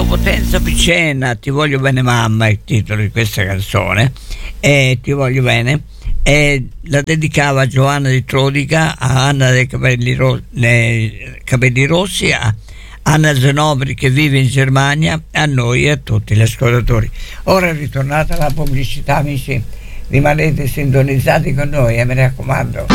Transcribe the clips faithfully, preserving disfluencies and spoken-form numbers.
Potenza Picena, Ti voglio bene mamma, è il titolo di questa canzone, e Ti voglio bene, e la dedicava a Giovanna di Trodica, a Anna dei capelli, ro- dei capelli rossi, a Anna Zenobri che vive in Germania, a noi e a tutti gli ascoltatori. Ora è ritornata la pubblicità, amici, rimanete sintonizzati con noi e eh, mi raccomando.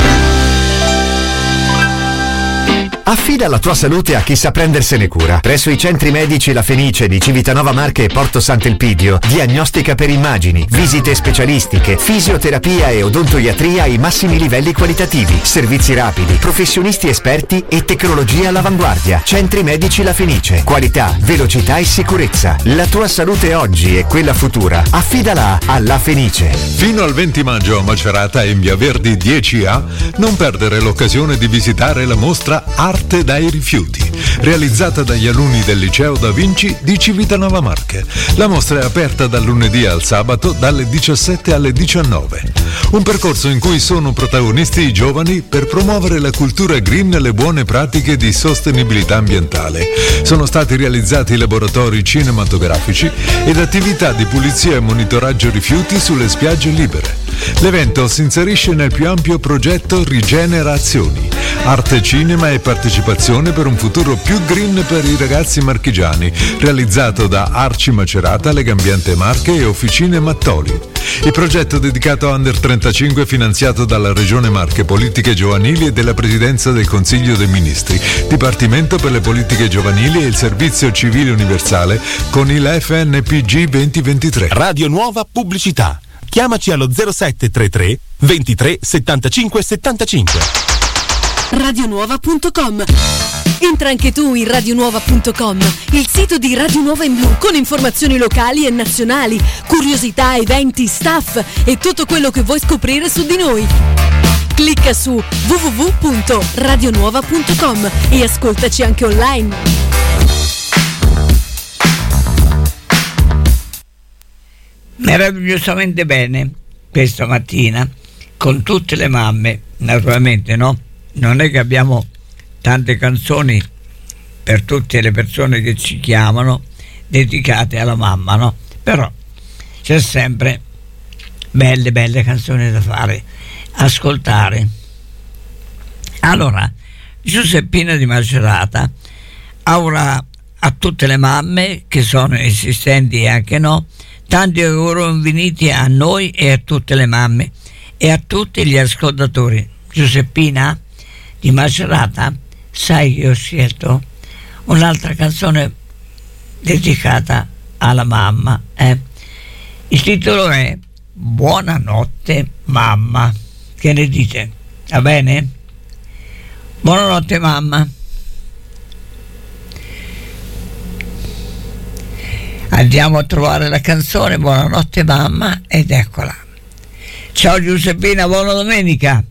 Affida la tua salute a chi sa prendersene cura. Presso i centri medici La Fenice di Civitanova Marche e Porto Sant'Elpidio, diagnostica per immagini, visite specialistiche, fisioterapia e odontoiatria ai massimi livelli qualitativi, servizi rapidi, professionisti esperti e tecnologia all'avanguardia. Centri medici La Fenice, qualità, velocità e sicurezza. La tua salute oggi e quella futura, affidala a La Fenice. Fino al venti maggio a Macerata e in Via Verdi dieci A, non perdere l'occasione di visitare la mostra Arte dai rifiuti, realizzata dagli alunni del liceo Da Vinci di Civitanova Marche. La mostra è aperta dal lunedì al sabato dalle diciassette alle diciannove. Un percorso in cui sono protagonisti i giovani per promuovere la cultura green e le buone pratiche di sostenibilità ambientale. Sono stati realizzati laboratori cinematografici ed attività di pulizia e monitoraggio rifiuti sulle spiagge libere. L'evento si inserisce nel più ampio progetto Rigenerazioni, arte, cinema e partecipazione per un futuro più green per i ragazzi marchigiani, realizzato da Arci Macerata, Legambiente Marche e Officine Mattoli. Il progetto dedicato a Under trentacinque finanziato dalla Regione Marche, Politiche Giovanili e della Presidenza del Consiglio dei Ministri, Dipartimento per le Politiche Giovanili e il Servizio Civile Universale con il F N P G duemilaventitré. Radio Nuova Pubblicità. Chiamaci allo zero sette tre tre ventitré settantacinque settantacinque. radionuova punto com. Entra anche tu in radionuova punto com, il sito di Radio Nuova in Blu, con informazioni locali e nazionali, curiosità, eventi, staff e tutto quello che vuoi scoprire su di noi. Clicca su w w w punto radionuova punto com e ascoltaci anche online. Meravigliosamente bene questa mattina con tutte le mamme, naturalmente, no? Non è che abbiamo tante canzoni per tutte le persone che ci chiamano dedicate alla mamma, no? Però c'è sempre belle belle canzoni da fare, ascoltare. Allora, Giuseppina di Macerata augura a tutte le mamme che sono esistenti e anche no, tanti auguri infiniti a noi e a tutte le mamme e a tutti gli ascoltatori. Giuseppina di Macerata, sai che ho scelto un'altra canzone dedicata alla mamma, eh? Il titolo è Buonanotte mamma. Che ne dite? Va bene? Buonanotte mamma. Andiamo a trovare la canzone Buonanotte mamma ed eccola. Ciao Giuseppina, buona domenica.